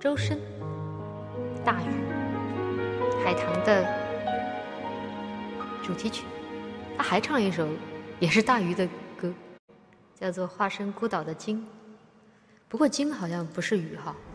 周深，大鱼，海棠的主题曲。他还唱一首也是大鱼的歌，叫做《化身孤岛的鲸》。不过鲸好像不是鱼哈，